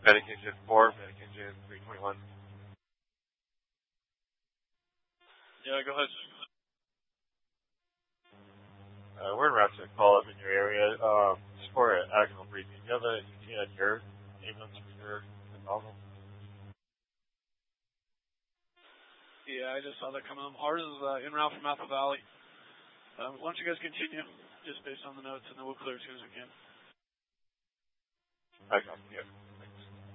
Medic Engine 4, Medic Engine 321. Yeah, go ahead. We're in route to call up in your area. Just for an accidental briefing. Do you have a ETA on your ambulance for your nozzle? Yeah, I just saw that come up. Ours is en route from Apple Valley. Why don't you guys continue, just based on the notes, and then we'll clear as soon as we can. Okay, yeah.